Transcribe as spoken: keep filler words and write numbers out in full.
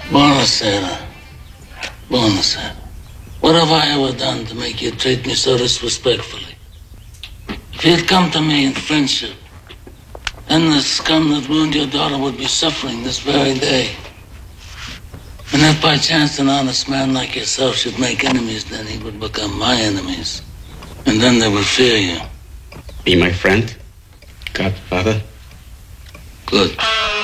Buonasera. Buonasera. What have I ever done to make you treat me so disrespectfully? If you had come to me in friendship, then the scum that ruined your daughter would be suffering this very day. And if by chance an honest man like yourself should make enemies, then he would become my enemies. And then they would fear you. Be my friend, Godfather. Good.